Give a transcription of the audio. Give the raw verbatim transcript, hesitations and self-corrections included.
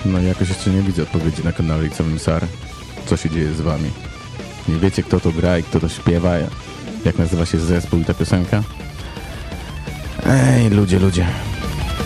No jakoś jeszcze nie widzę odpowiedzi na kanale Licowym Sar. Co się dzieje z wami? Nie wiecie, kto to gra i kto to śpiewa? Jak nazywa się zespół i ta piosenka? Ej, ludzie, ludzie.